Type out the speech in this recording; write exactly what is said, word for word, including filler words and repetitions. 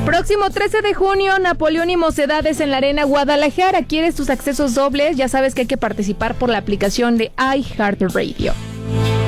Próximo trece de junio, Napoleón y Mocedades en la Arena Guadalajara. ¿Quieres tus accesos dobles? Ya sabes que hay que participar por la aplicación de iHeartRadio.